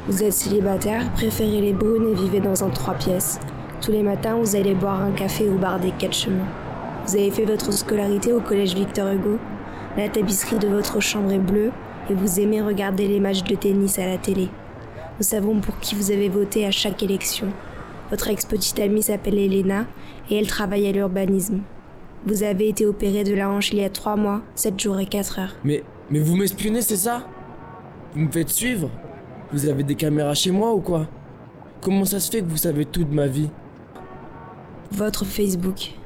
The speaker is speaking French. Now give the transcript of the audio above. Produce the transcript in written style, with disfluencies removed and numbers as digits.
Vous êtes célibataire, préférez les brunes et vivez dans un 3 pièces. Tous les matins, vous allez boire un café au bar des 4 chemins. Vous avez fait votre scolarité au collège Victor Hugo. La tapisserie de votre chambre est bleue et vous aimez regarder les matchs de tennis à la télé. Nous savons pour qui vous avez voté à chaque élection. Votre ex-petite amie s'appelle Elena et elle travaille à l'urbanisme. Vous avez été opéré de la hanche il y a 3 mois, 7 jours et 4 heures. Mais vous m'espionnez, c'est ça? Vous me faites suivre? Vous avez des caméras chez moi ou quoi? Comment ça se fait que vous savez tout de ma vie? Votre Facebook.